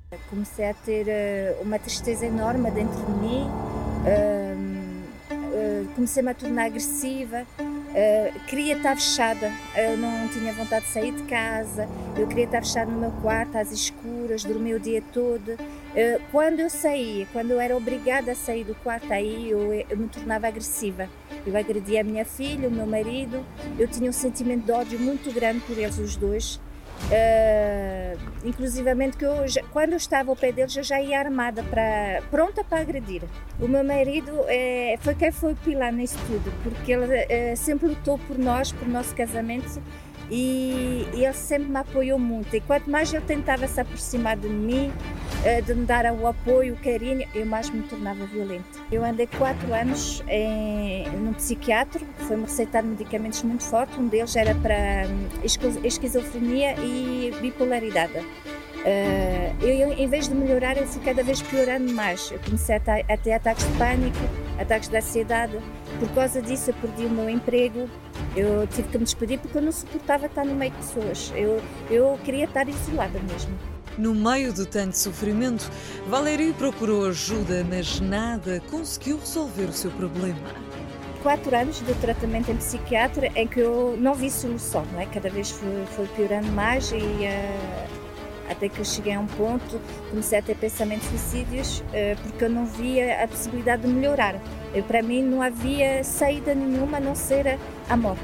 Comecei a ter uma tristeza enorme dentro de mim, comecei-me a tornar agressiva, queria estar fechada, eu não tinha vontade de sair de casa, eu queria estar fechada no meu quarto, às escuras, dormir o dia todo. Quando eu saía, quando eu era obrigada a sair do quarto, aí eu me tornava agressiva. Eu agredia a minha filha, o meu marido, eu tinha um sentimento de ódio muito grande por eles os dois. Inclusivamente que quando eu estava ao pé deles eu já ia armada, pronta para agredir. O meu marido foi quem foi o pilar nisso tudo, porque ele sempre lutou por nós, por nosso casamento, e ele sempre me apoiou muito, e quanto mais ele tentava se aproximar de mim, de me dar o apoio, o carinho, eu mais me tornava violenta. Eu andei 4 anos num psiquiatra, foi-me receitar medicamentos muito fortes, um deles era para esquizofrenia e bipolaridade. Eu, em vez de melhorar, eu fui cada vez piorando mais. Eu comecei a ter ataques de pânico, ataques de ansiedade. Por causa disso, eu perdi o meu emprego. Eu tive que me despedir porque eu não suportava estar no meio de pessoas. Eu queria estar isolada mesmo. No meio de tanto sofrimento, Valérie procurou ajuda, mas nada conseguiu resolver o seu problema. 4 anos de tratamento em psiquiatra em que eu não vi solução, não é? Cada vez foi piorando mais e até que eu cheguei a um ponto, comecei a ter pensamentos suicídios porque eu não via a possibilidade de melhorar. Para mim não havia saída nenhuma a não ser a morte.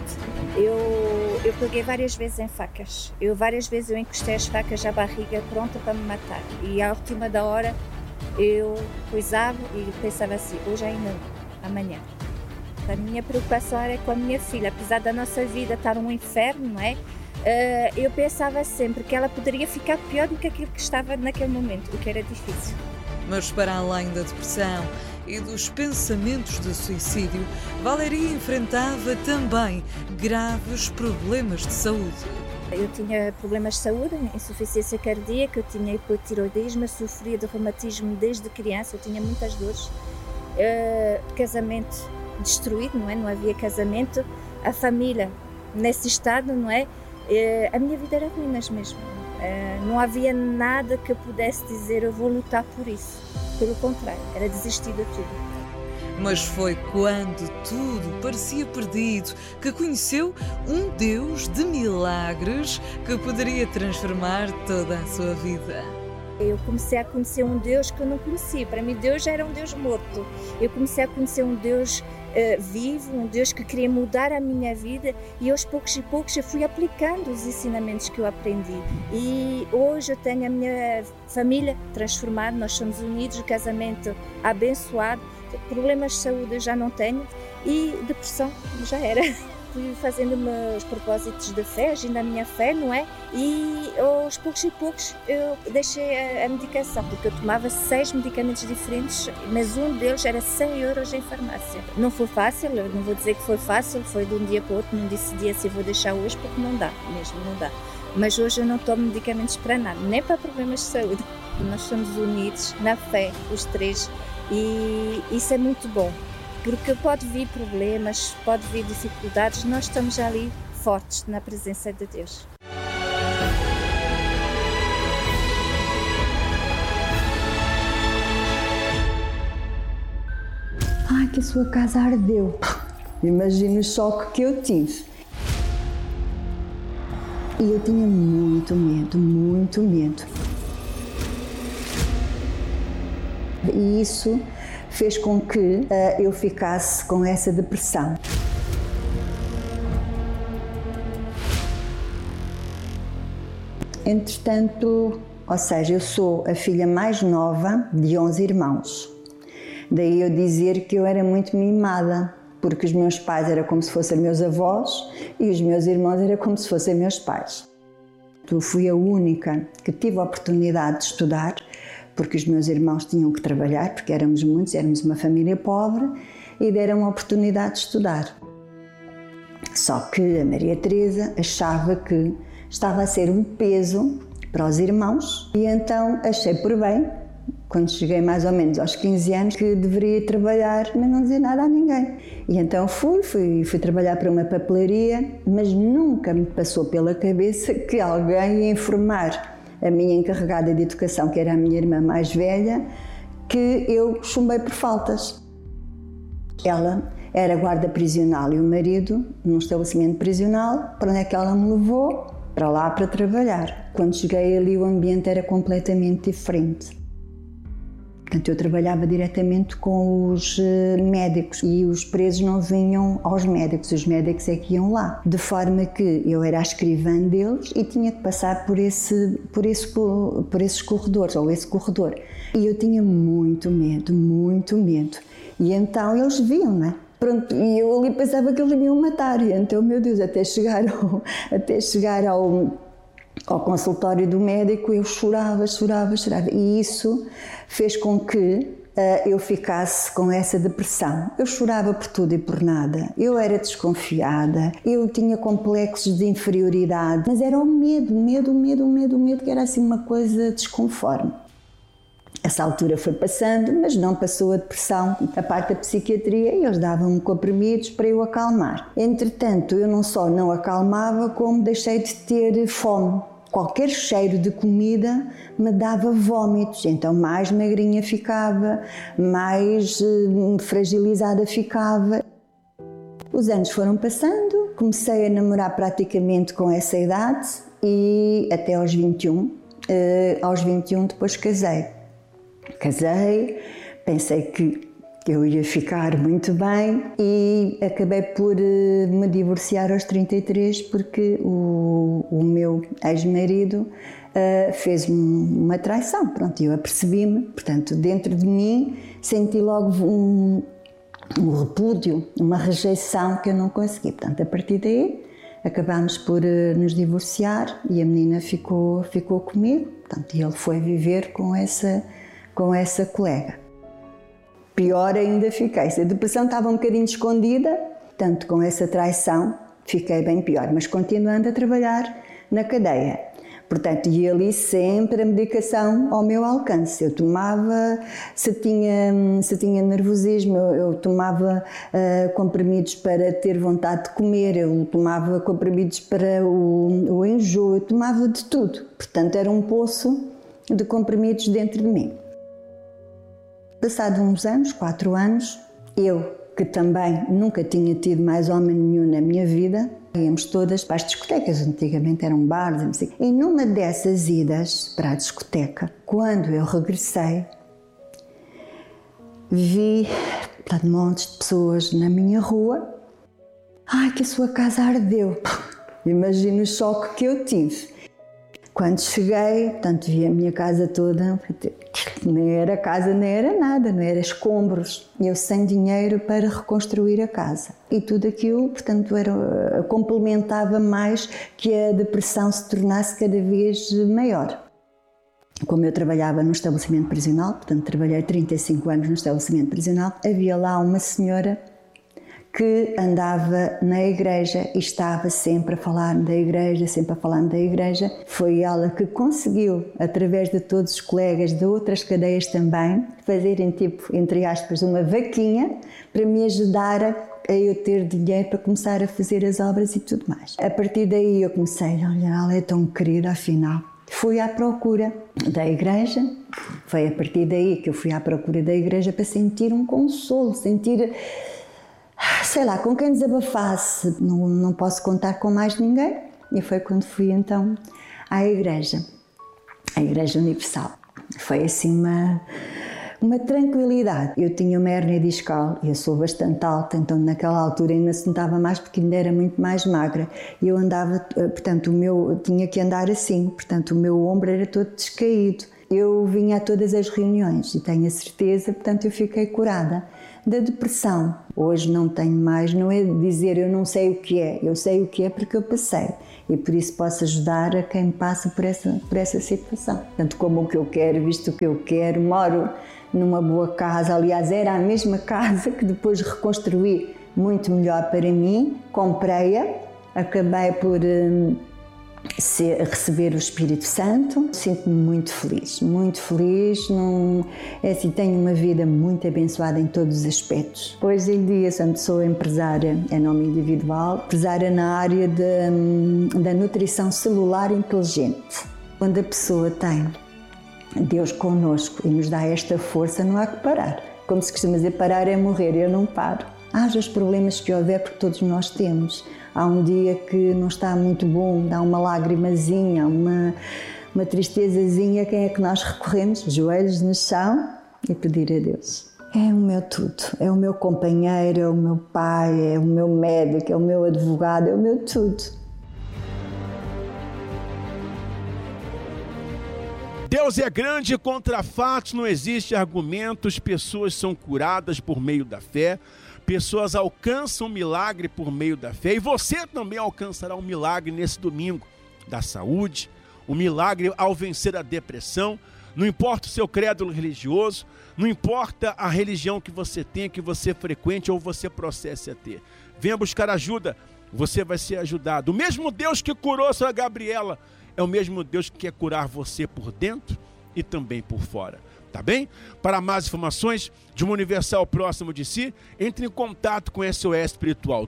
Eu peguei várias vezes em facas. Várias vezes eu encostei as facas à barriga pronta para me matar. E à última da hora eu coisava e pensava assim, hoje ainda não, amanhã. A minha preocupação era com a minha filha, apesar da nossa vida estar um inferno, não é? Eu pensava sempre que ela poderia ficar pior do que aquilo que estava naquele momento, o que era difícil. Mas para além da depressão e dos pensamentos de suicídio, Valérie enfrentava também graves problemas de saúde. Eu tinha problemas de saúde, insuficiência cardíaca, eu tinha hipotiroidismo, eu sofria de reumatismo desde criança, eu tinha muitas dores. Casamento destruído, não é? Não havia casamento, a família nesse estado, não é? A minha vida era ruínas mesmo. Não havia nada que eu pudesse dizer, eu vou lutar por isso. Pelo contrário, era desistir de tudo. Mas foi quando tudo parecia perdido que conheceu um Deus de milagres que poderia transformar toda a sua vida. Eu comecei a conhecer um Deus que eu não conhecia. Para mim, Deus já era um Deus morto. Eu comecei a conhecer um Deus vivo, um Deus que queria mudar a minha vida, e aos poucos e poucos eu fui aplicando os ensinamentos que eu aprendi. E hoje eu tenho a minha família transformada, nós somos unidos, o casamento abençoado, problemas de saúde eu já não tenho e depressão já era. Fui fazendo meus propósitos de fé, agindo a minha fé, não é? E aos poucos e poucos eu deixei a medicação, porque eu tomava 6 medicamentos diferentes, mas um deles era 100 euros em farmácia. Não foi fácil, eu não vou dizer que foi fácil, foi de um dia para o outro, não decidi assim, vou deixar hoje, porque não dá, mesmo não dá. Mas hoje eu não tomo medicamentos para nada, nem para problemas de saúde. Nós somos unidos na fé, os 3, e isso é muito bom. Porque pode vir problemas, pode vir dificuldades, nós estamos ali fortes na presença de Deus. Ai, que a sua casa ardeu. Imagina o choque que eu tive. E eu tinha muito medo, muito medo. E isso fez com que eu ficasse com essa depressão. Entretanto, ou seja, eu sou a filha mais nova de 11 irmãos. Daí eu dizer que eu era muito mimada, porque os meus pais eram como se fossem meus avós e os meus irmãos eram como se fossem meus pais. Eu fui a única que tive a oportunidade de estudar, porque os meus irmãos tinham que trabalhar, porque éramos muitos, éramos uma família pobre, e deram a oportunidade de estudar. Só que a Maria Teresa achava que estava a ser um peso para os irmãos, e então achei por bem, quando cheguei mais ou menos aos 15 anos, que deveria trabalhar, mas não dizer nada a ninguém. E então fui trabalhar para uma papelaria, mas nunca me passou pela cabeça que alguém ia informar a minha encarregada de educação, que era a minha irmã mais velha, que eu chumbei por faltas. Ela era guarda prisional e o marido num estabelecimento prisional. Para onde é que ela me levou? Para lá para trabalhar. Quando cheguei ali o ambiente era completamente diferente. Portanto, eu trabalhava diretamente com os médicos e os presos não vinham aos médicos, os médicos é que iam lá. De forma que eu era a escrivã deles e tinha que passar por esses corredores, ou esse corredor. E eu tinha muito medo, muito medo. E então eles viam, não é? Pronto, e eu ali pensava que eles me iam matar. E então, meu Deus, até chegar ao consultório do médico, eu chorava. E isso fez com que eu ficasse com essa depressão. Eu chorava por tudo e por nada. Eu era desconfiada, eu tinha complexos de inferioridade, mas era o medo, que era assim uma coisa desconforme. Essa altura foi passando, mas não passou a depressão. A parte da psiquiatria, eles davam-me comprimidos para eu acalmar. Entretanto, eu não só não acalmava, como deixei de ter fome. Qualquer cheiro de comida me dava vômitos, então mais magrinha ficava, mais fragilizada ficava. Os anos foram passando, comecei a namorar praticamente com essa idade e até aos 21. Aos 21 depois casei, pensei que eu ia ficar muito bem e acabei por me divorciar aos 33 porque o meu ex-marido fez uma traição. Pronto, eu apercebi-me, portanto, dentro de mim senti logo um repúdio, uma rejeição que eu não consegui. Portanto, a partir daí acabámos por nos divorciar e a menina ficou comigo. Portanto, e ele foi viver com essa colega. Pior ainda fiquei. Se a depressão estava um bocadinho escondida, tanto com essa traição, fiquei bem pior. Mas continuando a trabalhar na cadeia. Portanto, e ali sempre a medicação ao meu alcance. Eu tomava, se tinha nervosismo, eu tomava comprimidos para ter vontade de comer, eu tomava comprimidos para o enjoo, eu tomava de tudo. Portanto, era um poço de comprimidos dentro de mim. Passado uns anos, 4 anos, eu, que também nunca tinha tido mais homem nenhum na minha vida, íamos todas para as discotecas, antigamente eram bares, não sei. E numa dessas idas para a discoteca, quando eu regressei, vi montes de pessoas na minha rua. Ai, que a sua casa ardeu! Imagina o choque que eu tive. Quando cheguei, portanto, vi a minha casa toda, nem era casa, nem era nada, não era escombros. Eu sem dinheiro para reconstruir a casa. E tudo aquilo, portanto, complementava mais que a depressão se tornasse cada vez maior. Como eu trabalhava no estabelecimento prisional, portanto, trabalhei 35 anos no estabelecimento prisional, havia lá uma senhora que andava na igreja e estava sempre a falar da igreja, Foi ela que conseguiu, através de todos os colegas de outras cadeias também, fazerem tipo, entre aspas, uma vaquinha para me ajudar a eu ter dinheiro para começar a fazer as obras e tudo mais. A partir daí eu comecei, olha, ela é tão querida, afinal. Fui à procura da igreja, foi a partir daí que eu fui à procura da igreja para sentir um consolo, sei lá, com quem desabafasse. Não posso contar com mais ninguém. E foi quando fui então à igreja, a Igreja Universal. Foi assim uma tranquilidade. Eu tinha uma hérnia discal e eu sou bastante alta, então naquela altura ainda se notava mais porque ainda era muito mais magra. E eu andava, portanto, tinha que andar assim, portanto o meu ombro era todo descaído. Eu vinha a todas as reuniões e tenho a certeza, portanto eu fiquei curada. Da depressão, hoje não tenho mais, não é dizer eu não sei o que é, eu sei o que é porque eu passei e por isso posso ajudar a quem passa por essa situação. Portanto, como o que eu quero, visto o que eu quero, moro numa boa casa, aliás era a mesma casa que depois reconstruí muito melhor para mim, comprei-a, acabei por receber o Espírito Santo, sinto-me muito feliz, tenho uma vida muito abençoada em todos os aspectos. Hoje em dia sou empresária em nome individual, empresária na área da nutrição celular inteligente. Quando a pessoa tem Deus connosco e nos dá esta força, não há que parar. Como se costuma dizer, parar é morrer, eu não paro. Haja os problemas que houver, porque todos nós temos. Há um dia que não está muito bom, dá uma lágrimazinha, uma tristezazinha, quem é que nós recorremos? Joelhos no chão e pedir a Deus. É o meu tudo, é o meu companheiro, é o meu pai, é o meu médico, é o meu advogado, é o meu tudo. Deus é grande contra fatos, não existe argumentos, pessoas são curadas por meio da fé, pessoas alcançam milagre por meio da fé, e você também alcançará um milagre nesse domingo da saúde, um milagre ao vencer a depressão. Não importa o seu credo religioso, não importa a religião que você tem, que você frequente ou você processe a ter. Venha buscar ajuda, você vai ser ajudado. O mesmo Deus que curou a sua Gabriela é o mesmo Deus que quer curar você por dentro e também por fora. Tá bem? Para mais informações de uma Universal próximo de si, entre em contato com SOS Espiritual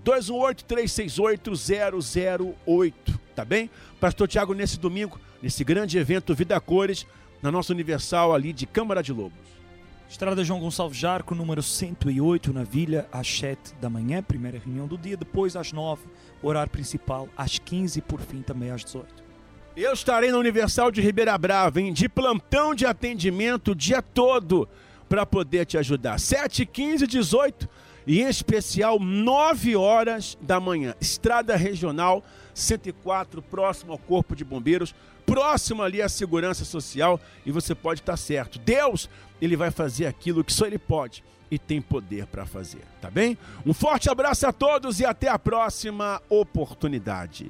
218-368-008. Tá bem? Pastor Tiago, nesse domingo, nesse grande evento Vida Cores, na nossa Universal ali de Câmara de Lobos. Estrada João Gonçalves Jarco, número 108, na Vila, às 7 da manhã, primeira reunião do dia, depois às 9, horário principal, às 15 e por fim também às 18. Eu estarei na Universal de Ribeira Brava, hein, de plantão de atendimento o dia todo para poder te ajudar. 7, 15, 18 e em especial 9 horas da manhã. Estrada Regional 104, próximo ao Corpo de Bombeiros, próximo ali à Segurança Social, e você pode estar certo. Deus, Ele vai fazer aquilo que só Ele pode e tem poder para fazer, tá bem? Um forte abraço a todos e até a próxima oportunidade.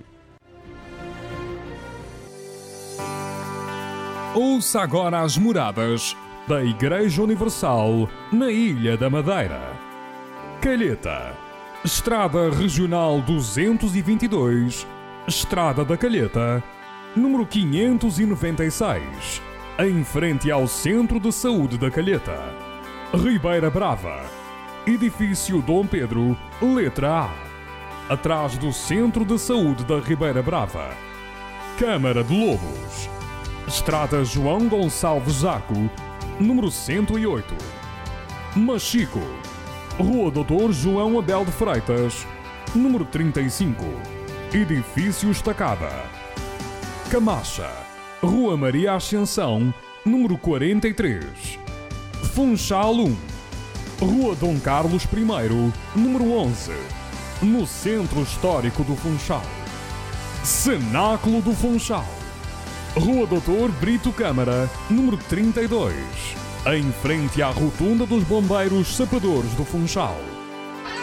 Ouça agora as moradas da Igreja Universal na Ilha da Madeira. Calheta, Estrada Regional 222, Estrada da Calheta, número 596, em frente ao Centro de Saúde da Calheta. Ribeira Brava, Edifício Dom Pedro, letra A, atrás do Centro de Saúde da Ribeira Brava. Câmara de Lobos, Estrada João Gonçalves Jaco, número 108. Machico, Rua Doutor João Abel de Freitas, número 35, Edifício Estacada. Camacha, Rua Maria Ascensão, número 43. Funchal 1, Rua Dom Carlos I, número 11, no Centro Histórico do Funchal. Cenáculo do Funchal, Rua Doutor Brito Câmara, número 32, em frente à Rotunda dos Bombeiros Sapadores do Funchal.